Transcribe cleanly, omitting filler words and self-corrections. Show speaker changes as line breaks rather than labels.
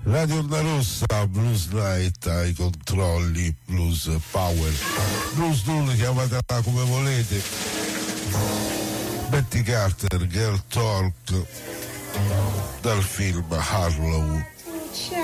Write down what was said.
Radio Onda Rossa, Blues Night ai controlli, Blues Power, Blues Tool, chiamatela come volete. Betty Carter, Girl Talk, dal film Harlow.